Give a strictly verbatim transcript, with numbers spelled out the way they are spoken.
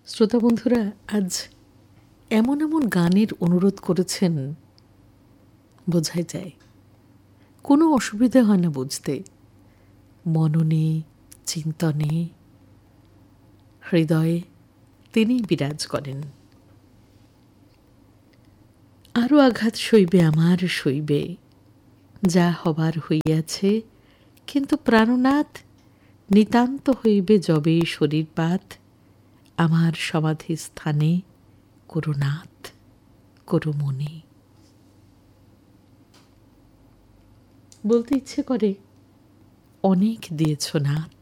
শ্রোতা বন্ধুরা, আজ এমন এমন গানের অনুরোধ করেছেন, বোঝাই যায় কোনো অসুবিধা হয় না বুঝতে। মননে, চিন্তনে, হৃদয়ে তিনি বিরাজ করেন। আরও আঘাত সইবে আমার সইবে, যা হবার হইয়াছে, কিন্তু প্রাণনাথ নিতান্ত হইবে যবে শরীরপাত। আমার সমাধি স্থানে করুনাথ করু মনে। বলতে ইচ্ছে করে, অনেক দিয়েছ নাথ,